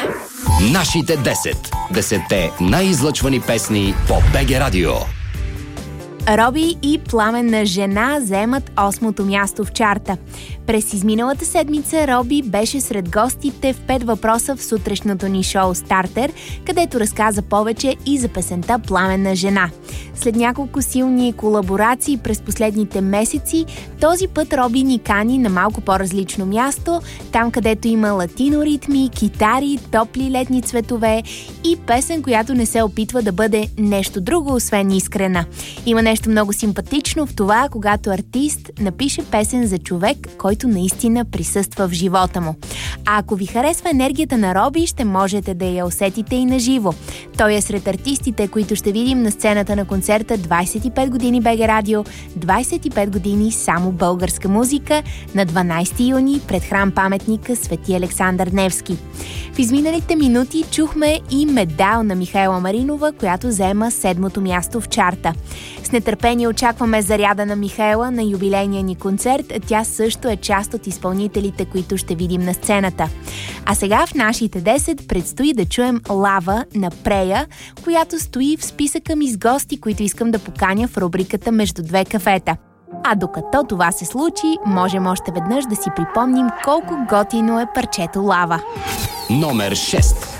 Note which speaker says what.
Speaker 1: Нашите 10. 10-те най-излъчвани песни по БГ Радио.
Speaker 2: Роби и Пламенна жена заемат 8-то място в чарта. През изминалата седмица Роби беше сред гостите в 5 въпроса в сутрешното ни шоу Стартер, където разказа повече и за песента Пламенна жена. След няколко силни колаборации през последните месеци, този път Роби ни кани на малко по-различно място, там където има латино ритми, китари, топли летни цветове и песен, която не се опитва да бъде нещо друго, освен искрена. Има нещо много симпатично в това, когато артист напише песен за човек, който наистина присъства в живота му. А ако ви харесва енергията на Роби, ще можете да я усетите и на живо. Той е сред артистите, които ще видим на сцената на концерта 25 години БГ Радио, 25 години само българска музика на 12 юни пред храм-паметника Свети Александър Невски. В изминалите минути чухме и медал на Михаела Маринова, която заема 7-то място в чарта. С нетърпение очакваме заряда на Михаела на юбилейния ни концерт. Тя също е част от изпълнителите, които ще видим на сцената. А сега в нашите 10 предстои да чуем Лава на Прея, която стои в списъка ми с гости, които искам да поканя в рубриката Между две кафета. А докато това се случи, можем още веднъж да си припомним колко готино е парчето Лава.
Speaker 1: Номер 6.